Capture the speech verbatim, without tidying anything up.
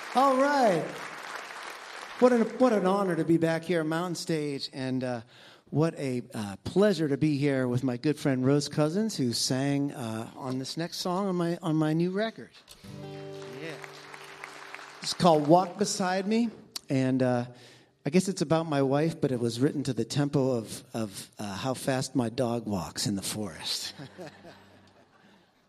All right. What an what an honor to be back here at Mountain Stage, and uh, what a uh, pleasure to be here with my good friend Rose Cousins, who sang uh, on this next song on my on my new record. Yeah, it's called "Walk Beside Me," and uh, I guess it's about my wife, but it was written to the tempo of of uh, how fast my dog walks in the forest.